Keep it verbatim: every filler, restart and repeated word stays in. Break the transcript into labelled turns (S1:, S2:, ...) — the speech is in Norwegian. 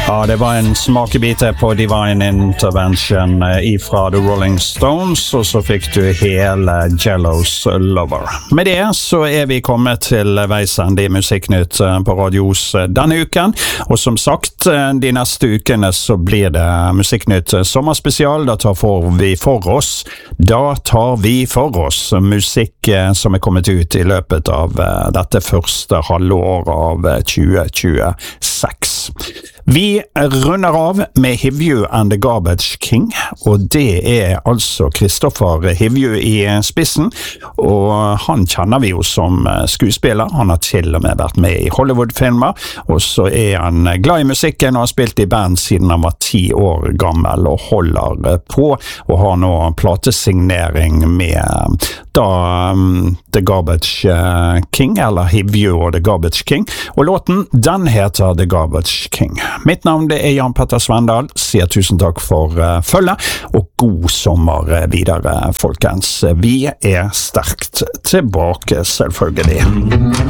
S1: Ja, det var en smakebite på Divine Intervention ifra The Rolling Stones, og så fikk du hele Jello's Lover. Med det så er vi kommet til veis ende i Musikknytt på Radios denne uken, og som sagt, de neste ukene så blir det Musikknytt sommerspesial. Da tar vi for oss, da tar vi for oss musikk som er kommet ut i løpet av dette første halvåret av tjue tjueseks. Vi runder av med Hivju and the Garbage King, og det er altså Kristoffer Hivju i spissen, og han kjenner vi jo som skuespiller. Han har til og med vært med i Hollywood-filmer, og så er han glad i musikken og har spilt i band siden han var ti år gammel og holder på, og har nå platesignering med da um, The Garbage King, eller Hivju og The Garbage King, og låten, den heter The Garbage King. Mitt navn det er Jan Petter Svendal, sier tusen takk for uh, følge, og god sommer videre, folkens. Vi er sterkt tilbake, selvfølgelig.